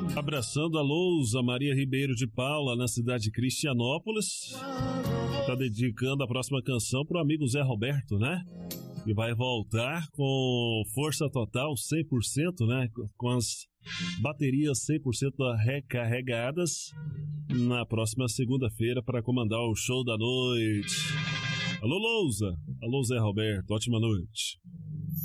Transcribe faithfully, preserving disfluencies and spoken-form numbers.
Abraçando a Lousa Maria Ribeiro de Paula, na cidade de Cristianópolis. Tá dedicando a próxima canção pro amigo Zé Roberto, né? E vai voltar com força total, cem por cento, né? Com as baterias cem por cento recarregadas na próxima segunda-feira para comandar o show da noite. Alô, Lousa. Alô, Zé Roberto. Ótima noite.